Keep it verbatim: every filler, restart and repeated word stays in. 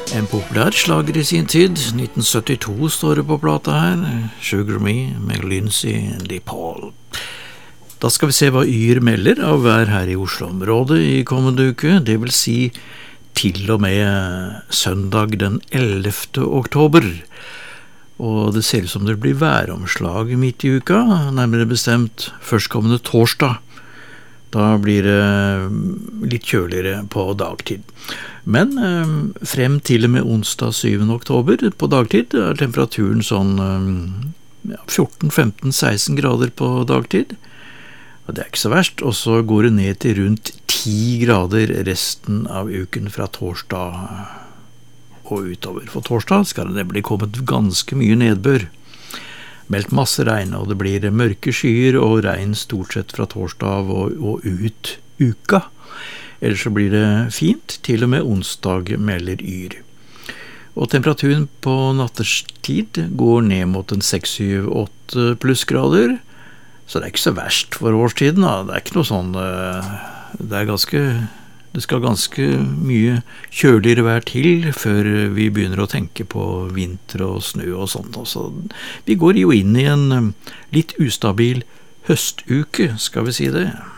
En populær slager i sin tid, nitten syttito står det på plata her, Sugar Me med Lindsay DePaul. Da skal vi se hva Yr melder av vær her i Oslo-området i kommende uke, det vil si til og med søndag den ellevte oktober. Og det ser ut som det blir væromslag midt i uka, nærmere bestemt førstkommende torsdag. Da blir det litt kjøligere på dagtid. Men eh, frem til og med onsdag syvende oktober på dagtid er temperaturen sånn eh, fjorten, femten, seksten grader på dagtid. Og det er ikke så verst, og så går det ned til rundt ti grader resten av uken fra torsdag og utover. For torsdag skal det nemlig kommet ganske mye nedbør. Meldt masse regn, og det blir mørke skyer og regn stort sett fra torsdag og, og ut uka. Ellers så blir det fint, til og med onsdag melder Yr. Og temperaturen på natterstid går ned mot en seks, syv, åtte plussgrader, så det er ikke så verst for årstiden. Da. Det er ikke noe sånn, det er ganske, det skal ganske mye kjøligere vær til før vi begynner å tenke på vinter og snø og sånt. Så vi går jo inn i en litt ustabil høstuke, skal vi si det.